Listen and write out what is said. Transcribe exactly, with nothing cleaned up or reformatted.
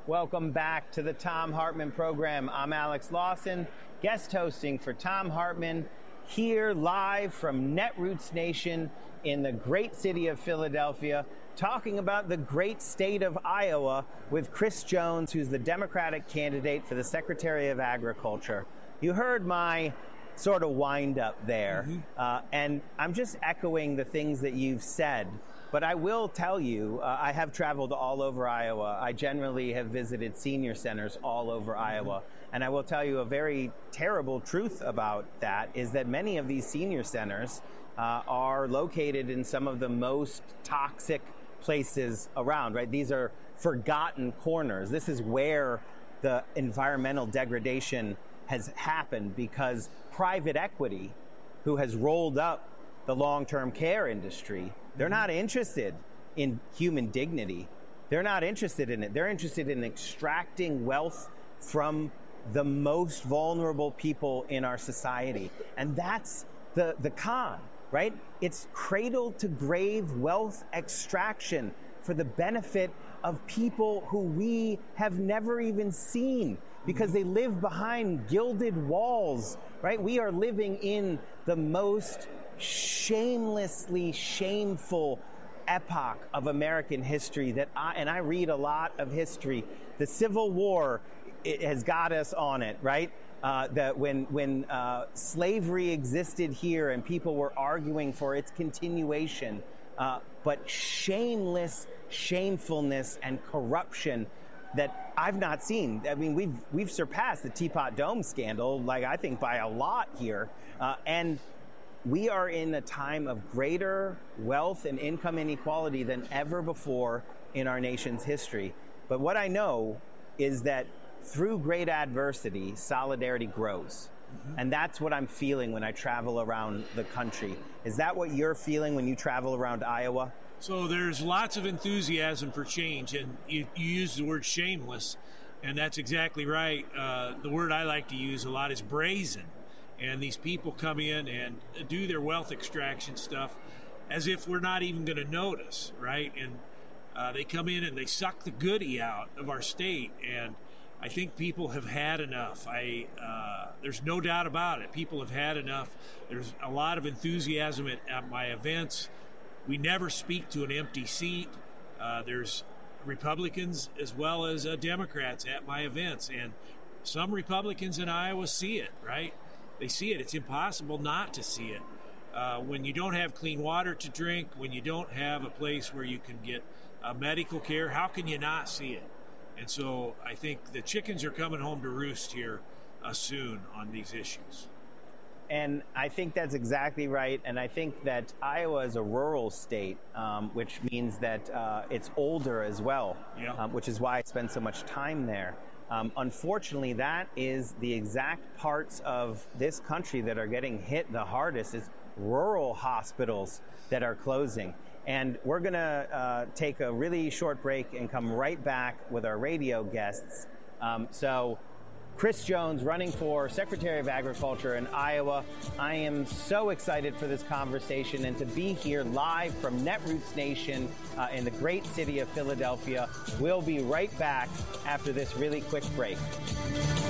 Welcome back to the Thom Hartmann program. I'm Alex Lawson, guest hosting for Thom Hartmann, here live from Netroots Nation in the great city of Philadelphia, talking about the great state of Iowa with Chris Jones, who's the Democratic candidate for the Secretary of Agriculture. You heard my sort of wind up there, mm-hmm. uh, and I'm just echoing the things that you've said. But I will tell you, uh, I have traveled all over Iowa. I generally have visited senior centers all over mm-hmm. Iowa. And I will tell you a very terrible truth about that is that many of these senior centers uh, are located in some of the most toxic places around, right? These are forgotten corners. This is where the environmental degradation has happened because private equity, who has rolled up the long-term care industry, they're not interested in human dignity. They're not interested in it. They're interested in extracting wealth from the most vulnerable people in our society. And that's the, the con, right? It's cradle to grave wealth extraction for the benefit of people who we have never even seen because they live behind gilded walls, right? We are living in the most shamelessly shameful epoch of American history that I, and I read a lot of history. The Civil War, it has got us on it, right? Uh, that when when uh, slavery existed here and people were arguing for its continuation, uh, but shameless shamefulness and corruption that I've not seen. I mean, we've we've surpassed the Teapot Dome scandal, like I think by a lot here, uh, and we are in a time of greater wealth and income inequality than ever before in our nation's history. But what I know is that through great adversity, solidarity grows. Mm-hmm. And that's what I'm feeling when I travel around the country. Is that what you're feeling when you travel around Iowa? So there's lots of enthusiasm for change, and you, you use the word shameless, and that's exactly right. Uh, the word I like to use a lot is brazen. And these people come in and do their wealth extraction stuff as if we're not even going to notice, right? And uh, they come in and they suck the goodie out of our state. And I think people have had enough. I uh, there's no doubt about it. People have had enough. There's a lot of enthusiasm at, at my events. We never speak to an empty seat. Uh, there's Republicans as well as uh, Democrats at my events. And some Republicans in Iowa see it, right? They see it. It's impossible not to see it. Uh, when you don't have clean water to drink, when you don't have a place where you can get uh, medical care, how can you not see it? And so I think the chickens are coming home to roost here uh, soon on these issues. And I think that's exactly right. And I think that Iowa is a rural state, um, which means that uh, it's older as well, yeah. um, which is why I spend so much time there. Um, unfortunately, that is the exact parts of this country that are getting hit the hardest is rural hospitals that are closing. And we're going to uh, take a really short break and come right back with our radio guests. Um, so Chris Jones running for Secretary of Agriculture in Iowa. I am so excited for this conversation and to be here live from Netroots Nation uh, in the great city of Philadelphia. We'll be right back after this really quick break.